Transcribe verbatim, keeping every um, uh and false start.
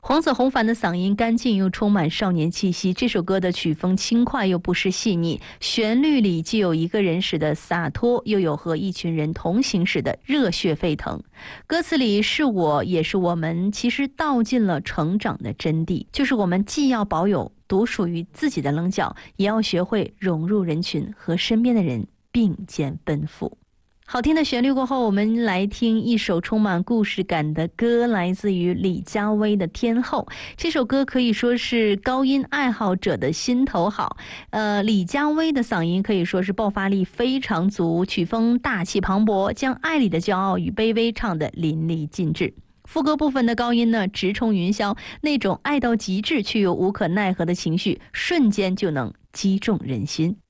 黄色红凡的嗓音干净又充满少年气息，这首歌的曲风轻快又不失细腻，旋律里既有一个人时的洒脱，又有和一群人同行时的热血沸腾。歌词里是我也是我们，其实道尽了成长的真谛，就是我们既要保有独属于自己的棱角，也要学会融入人群，和身边的人并肩奔赴。好听的旋律过后，我们来听一首充满故事感的歌，来自于李佳薇的《天后》。这首歌可以说是高音爱好者的心头好。呃，李佳薇的嗓音可以说是爆发力非常足，曲风大气磅礴，将爱里的骄傲与卑微唱得淋漓尽致。副歌部分的高音呢，直冲云霄，那种爱到极致却又无可奈何的情绪，瞬间就能击中人心。